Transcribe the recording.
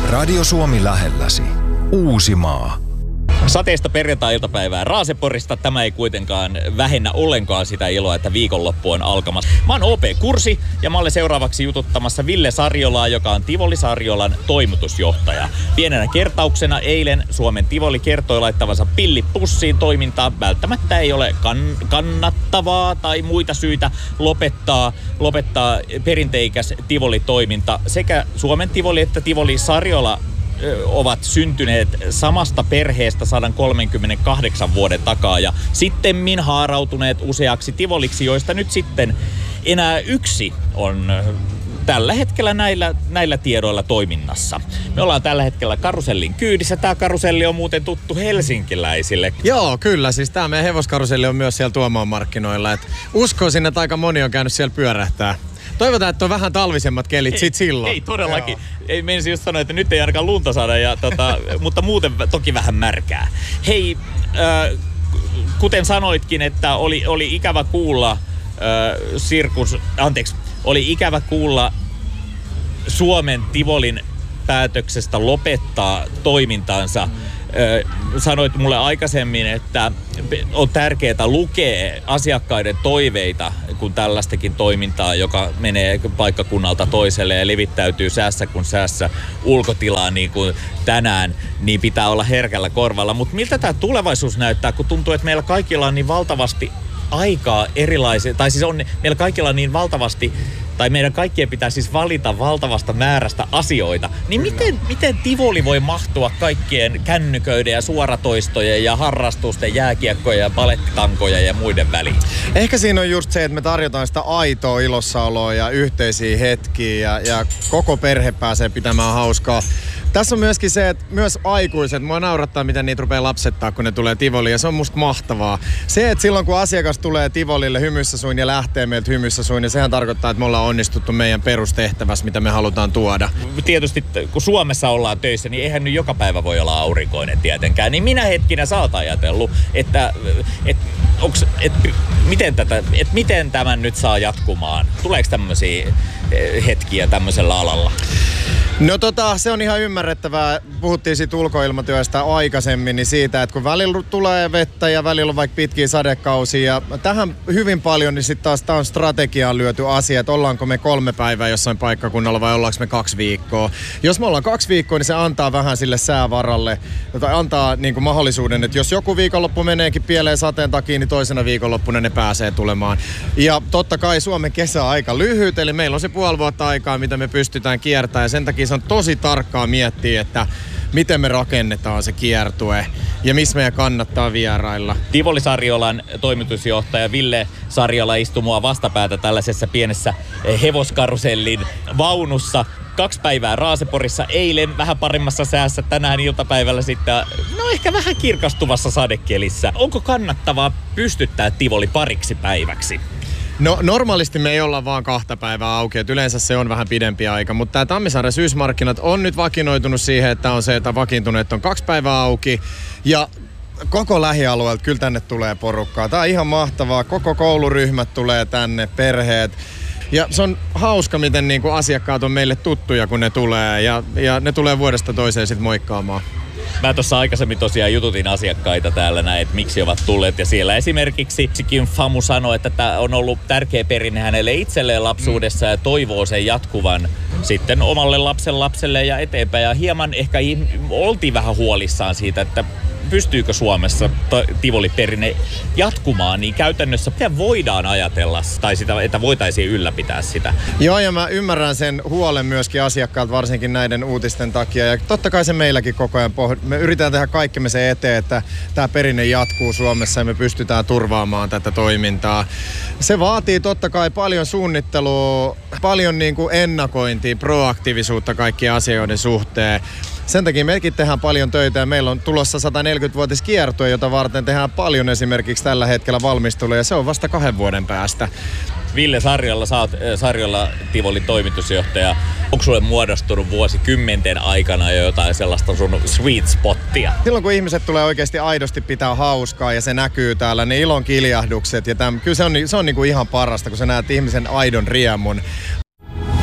Radio Suomi lähelläsi. Uusimaa. Sateista perjantai-iltapäivää Raaseporista. Tämä ei kuitenkaan vähennä ollenkaan sitä iloa, että viikonloppu on alkamassa. Mä oon OP Kursi ja mä olen seuraavaksi jututtamassa Ville Sarjolaa, joka on Tivoli Sarjolan toimitusjohtaja. Pienenä kertauksena eilen Suomen Tivoli kertoi laittavansa pillit pussiin toimintaa. Välttämättä ei ole kannattavaa tai muita syitä lopettaa perinteikäs Tivoli-toiminta. Sekä Suomen Tivoli että Tivoli Sarjola ovat syntyneet samasta perheestä 138 vuoden takaa ja sittemmin haarautuneet useaksi Tivoliksi, joista nyt sitten enää yksi on tällä hetkellä näillä tiedoilla toiminnassa. Me ollaan tällä hetkellä karusellin kyydissä. Tämä karuselli on muuten tuttu helsinkiläisille. Joo, kyllä. Siis tämä meidän hevoskaruselli on myös siellä Tuomaan markkinoilla. Uskoisin, että aika moni on käynyt siellä pyörähtää. Toivotaan, että on vähän talvisemmat kelit sit silloin. Ei todellakin. Ei meinasi just sanoa, että nyt ei ainakaan lunta saada, mutta muuten toki vähän märkää. Hei, kuten sanoitkin, että oli ikävä kuulla oli ikävä kuulla Suomen Tivolin päätöksestä lopettaa toimintansa. Sanoit mulle aikaisemmin, että on tärkeää lukea asiakkaiden toiveita, kun tällaistakin toimintaa, joka menee paikkakunnalta toiselle ja levittäytyy säässä kun säässä ulkotilaan niin kuin tänään, niin pitää olla herkällä korvalla. Mutta miltä tämä tulevaisuus näyttää, kun tuntuu, että meillä kaikilla on niin valtavasti aikaa erilaisia, tai siis on meillä kaikilla niin valtavasti, tai meidän kaikkien pitää siis valita valtavasta määrästä asioita, niin miten Tivoli voi mahtua kaikkien kännyköiden ja suoratoistojen ja harrastusten, jääkiekkoja ja balettitankoja ja muiden väliin? Ehkä siinä on just se, että me tarjotaan sitä aitoa ilossaoloa ja yhteisiä hetkiä ja koko perhe pääsee pitämään hauskaa. Tässä on myöskin se, että myös aikuiset, mua naurattaa, miten niitä rupeaa lapsettaa, kun ne tulee Tivoliin, ja se on musta mahtavaa. Se, että silloin kun asiakas tulee Tivolille hymyssä suin ja lähtee meiltä hymyssä suin, niin sehän tarkoittaa, että me ollaan onnistuttu meidän perustehtävässä, mitä me halutaan tuoda. Tietysti, kun Suomessa ollaan töissä, niin eihän nyt joka päivä voi olla aurinkoinen tietenkään. Niin minä hetkinä sä oot ajatellut, miten tämän nyt saa jatkumaan? Tuleeko tämmöisiä hetkiä tämmöisellä alalla? No se on ihan ymmärrettävää. Puhuttiin siitä ulkoilmatyöstä aikaisemmin, niin siitä, että kun välillä tulee vettä ja välillä on vaikka pitkiä sadekausia. Ja tähän hyvin paljon, niin sitten taas tämä on strategiaan lyöty asia, että ollaanko me 3 päivää jossain paikkakunnalla vai ollaanko me 2 viikkoa. Jos me ollaan 2 viikkoa, niin se antaa vähän sille säävaralle, tai antaa niin kuin mahdollisuuden, että jos joku viikonloppu meneekin pieleen sateen takia, niin toisena viikonloppuna ne pääsee tulemaan. Ja totta kai Suomen kesä on aika lyhyt, eli meillä on se puoli vuotta aikaa, mitä me pystytään kiertämään, ja sen takia se on tosi tarkkaa miettiä, että miten me rakennetaan se kiertue ja missä meidän kannattaa vierailla. Tivoli Sarjolan toimitusjohtaja Ville Sarjola istui mua vastapäätä tällaisessa pienessä hevoskarusellin vaunussa. 2 päivää Raaseporissa, eilen vähän paremmassa säässä, tänään iltapäivällä sitten, ehkä vähän kirkastuvassa sadekelissä. Onko kannattavaa pystyttää Tivoli pariksi päiväksi? No normaalisti me ei olla vaan 2 päivää auki, että yleensä se on vähän pidempi aika, mutta tämä Tammisaaren syysmarkkinat on nyt vakinoitunut siihen, että on se, että vakiintuneet on 2 päivää auki ja koko lähialueelta kyllä tänne tulee porukkaa. Tämä on ihan mahtavaa, koko kouluryhmät tulee tänne, perheet. Ja se on hauska, miten niin kuin asiakkaat on meille tuttuja, kun ne tulee ja ne tulee vuodesta toiseen sitten moikkaamaan. Mä tuossa aikaisemmin tosiaan jututin asiakkaita täällä näin, että miksi ovat tulleet. Ja siellä esimerkiksi Kim Famu sanoi, että tämä on ollut tärkeä perinne hänelle itselleen lapsuudessa ja toivoo sen jatkuvan sitten omalle lapselle ja eteenpäin. Ja hieman ehkä oltiin vähän huolissaan siitä, että pystyykö Suomessa Tivoli-perinne jatkumaan, niin käytännössä miten voidaan ajatella, tai sitä, että voitaisiin ylläpitää sitä? Joo, ja mä ymmärrän sen huolen myöskin asiakkailta, varsinkin näiden uutisten takia. Ja totta kai se meilläkin koko ajan me yritetään tehdä kaikkemme sen eteen, että tämä perinne jatkuu Suomessa ja me pystytään turvaamaan tätä toimintaa. Se vaatii totta kai paljon suunnittelua, paljon niin kuin ennakointia, proaktiivisuutta kaikkien asioiden suhteen. Sen takia mekin tehdään paljon töitä ja meillä on tulossa 140-vuotiskiertue, jota varten tehdään paljon esimerkiksi tällä hetkellä valmistelua ja se on vasta 2 vuoden päästä. Ville Sarjola, sä oot Sarjola Tivolin toimitusjohtaja. Onko sulle muodostunut vuosikymmenten aikana jo jotain sellaista sun sweet spottia? Silloin kun ihmiset tulee oikeasti aidosti pitää hauskaa ja se näkyy täällä, niin ilon kiljahdukset ja kyllä se on niin kuin ihan parasta, kun sä näet ihmisen aidon riemun.